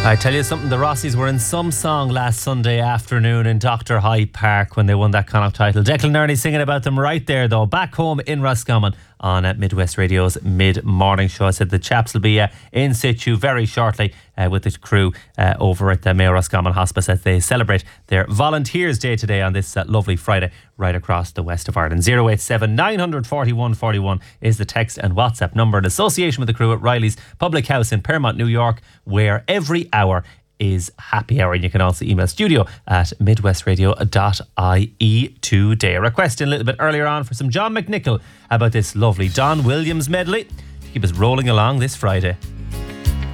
I tell you something, the Rossies were in some song last Sunday afternoon in Dr. Hyde Park when they won that Connacht title. Declan Nerney singing about them right there though, back home in Roscommon on Midwest Radio's mid-morning show. I said the chaps will be in situ very shortly with the crew over at the Mayo Roscommon Hospice as they celebrate their Volunteers Day today on this lovely Friday right across the west of Ireland. 087 941 41 is the text and WhatsApp number in association with the crew at Riley's Public House in Paramount, New York, where every hour is happy hour. And you can also email studio at midwestradio.ie today. A request in a little bit earlier on for some John McNichol about this lovely Don Williams medley to keep us rolling along this Friday.